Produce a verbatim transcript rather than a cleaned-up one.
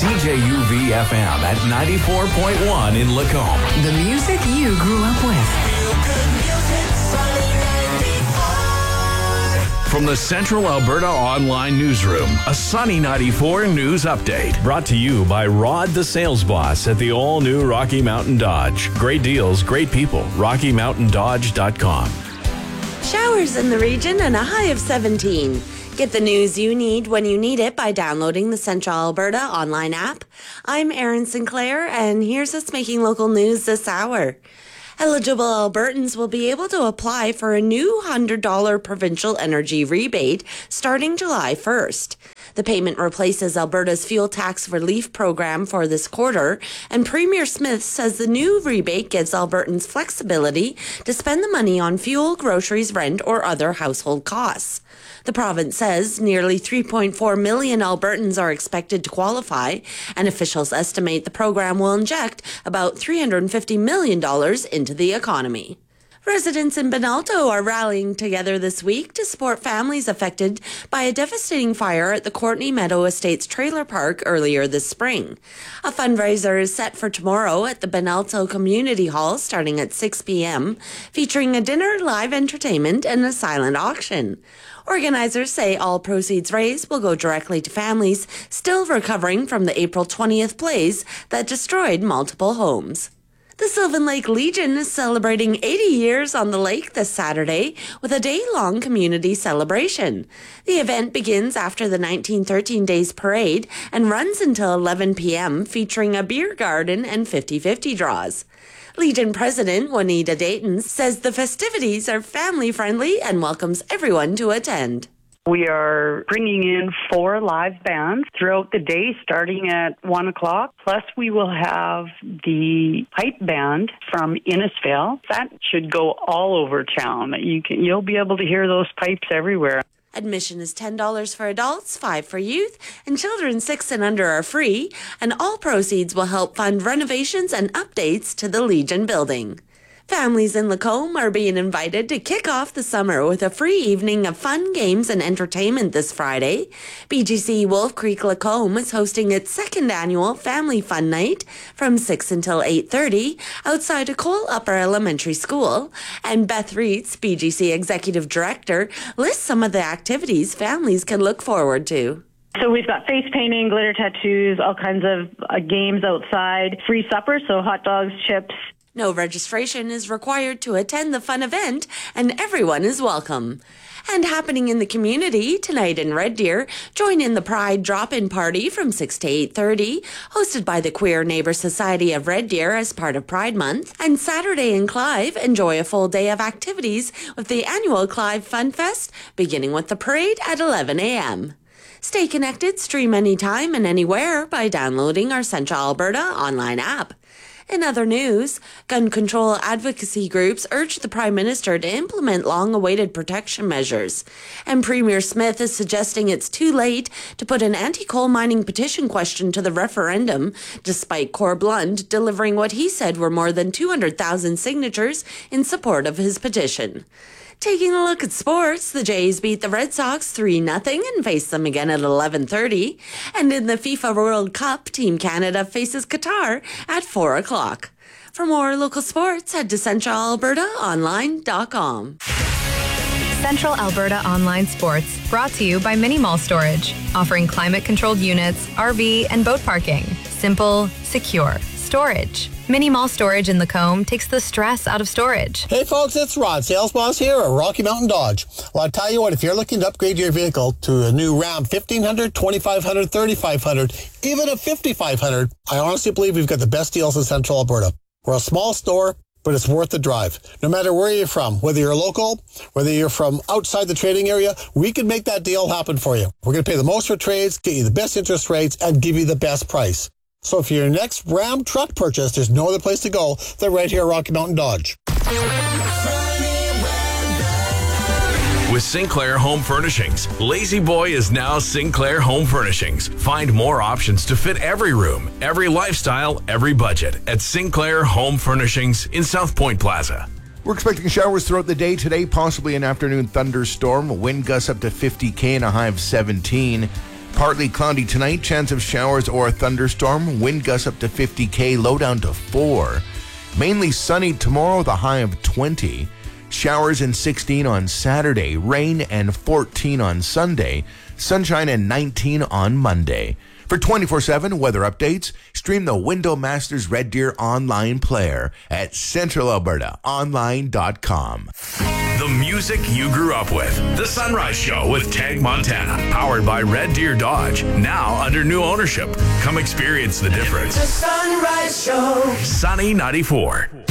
C J U V F M at ninety-four point one in Lacombe. The music you grew up with. From the Central Alberta Online Newsroom, a Sunny ninety-four news update. Brought to you by Rod the Sales Boss at the all-new Rocky Mountain Dodge. Great deals, great people. rocky mountain dodge dot com. Showers in the region and a high of seventeen. Get the news you need when you need it by downloading the Central Alberta online app. I'm Erin Sinclair, and here's what's making local news this hour. Eligible Albertans will be able to apply for a new one hundred dollars provincial energy rebate starting July first. The payment replaces Alberta's fuel tax relief program for this quarter, and Premier Smith says the new rebate gives Albertans flexibility to spend the money on fuel, groceries, rent, or other household costs. The province says nearly three point four million Albertans are expected to qualify, and officials estimate the program will inject about three hundred fifty million dollars into the economy. Residents in Benalto are rallying together this week to support families affected by a devastating fire at the Courtney Meadow Estates trailer park earlier this spring. A fundraiser is set for tomorrow at the Benalto Community Hall starting at six p.m., featuring a dinner, live entertainment, and a silent auction. Organizers say all proceeds raised will go directly to families still recovering from the April twentieth blaze that destroyed multiple homes. The Sylvan Lake Legion is celebrating eighty years on the lake this Saturday with a day-long community celebration. The event begins after the nineteen thirteen Days Parade and runs until eleven p.m., featuring a beer garden and fifty-fifty draws. Legion President Juanita Dayton says the festivities are family-friendly and welcomes everyone to attend. We are bringing in four live bands throughout the day, starting at one o'clock. Plus, we will have the pipe band from Innisfail. That should go all over town. You can, you'll be able to hear those pipes everywhere. Admission is ten dollars for adults, five dollars for youth, and children six and under are free, and all proceeds will help fund renovations and updates to the Legion building. Families in Lacombe are being invited to kick off the summer with a free evening of fun, games, and entertainment this Friday. B G C Wolf Creek Lacombe is hosting its second annual Family Fun Night from six until eight thirty outside of Cole Upper Elementary School. And Beth Reitz, B G C Executive Director, lists some of the activities families can look forward to. So we've got face painting, glitter tattoos, all kinds of uh, games outside, free supper, so hot dogs, chips. No registration is required to attend the fun event, and everyone is welcome. And happening in the community tonight in Red Deer, join in the Pride drop-in party from six to eight thirty, hosted by the Queer Neighbour Society of Red Deer as part of Pride Month. And Saturday in Clive, enjoy a full day of activities with the annual Clive Fun Fest, beginning with the parade at eleven a.m. Stay connected, stream anytime and anywhere by downloading our Central Alberta online app. In other news, gun control advocacy groups urge the Prime Minister to implement long-awaited protection measures. And Premier Smith is suggesting it's too late to put an anti-coal mining petition question to the referendum, despite Cor Blunt delivering what he said were more than two hundred thousand signatures in support of his petition. Taking a look at sports, the Jays beat the Red Sox three nothing and face them again at eleven thirty. And in the FIFA World Cup, Team Canada faces Qatar at four o'clock. For more local sports, head to central alberta online dot com. Central Alberta Online Sports, brought to you by Mini Mall Storage, offering climate-controlled units, R V, and boat parking. Simple, secure storage. Mini Mall Storage in Lacombe takes the stress out of storage. Hey folks, it's Rod, Sales Boss here at Rocky Mountain Dodge. Well, I tell you what, if you're looking to upgrade your vehicle to a new Ram fifteen hundred, twenty-five hundred, thirty-five hundred, even a fifty-five hundred, I honestly believe we've got the best deals in Central Alberta. We're a small store, but it's worth the drive. No matter where you're from, whether you're local, whether you're from outside the trading area, we can make that deal happen for you. We're going to pay the most for trades, get you the best interest rates, and give you the best price. So for your next Ram truck purchase, there's no other place to go than right here at Rocky Mountain Dodge. With Sinclair Home Furnishings, Lazy Boy is now Sinclair Home Furnishings. Find more options to fit every room, every lifestyle, every budget at Sinclair Home Furnishings in South Point Plaza. We're expecting showers throughout the day today, possibly an afternoon thunderstorm. Wind gusts up to fifty K and a high of seventeen. Partly cloudy tonight, chance of showers or a thunderstorm. Wind gusts up to fifty K, low down to four. Mainly sunny tomorrow, the high of twenty. Showers and sixteen on Saturday. Rain and fourteen on Sunday. Sunshine and nineteen on Monday. For twenty-four seven weather updates, stream the Window Masters Red Deer online player at central alberta online dot com. The music you grew up with. The Sunrise Show with Tag Montana. Powered by Red Deer Dodge. Now under new ownership. Come experience the difference. The Sunrise Show. Sunny ninety-four.